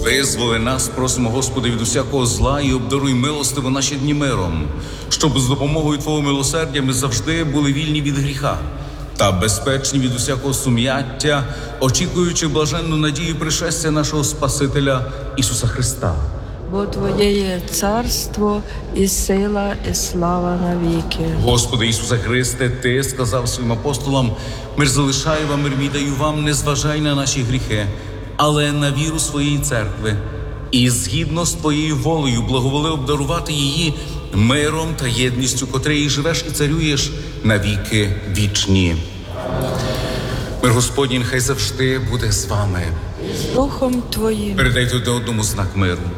Визволи нас, просимо, Господи, від усякого зла і обдаруй милостиво наші дні миром, щоб з допомогою Твого милосердя ми завжди були вільні від гріха та безпечні від усякого сум'яття, очікуючи блаженну надію пришестя нашого Спасителя Ісуса Христа. Бо Твоє є царство, і сила, і слава навіки. Господи Ісусе Христе, Ти сказав своїм апостолам: «Мир залишаю вам, мир мій даю вам, не зважай на наші гріхи, але на віру своєї церкви. І згідно з Твоєю волею благоволи обдарувати її миром та єдністю, котрий живеш і царюєш на віки вічні». Мир Господній нехай завжди буде з вами. З Духом Твоїм. Передайте один одному знак миру.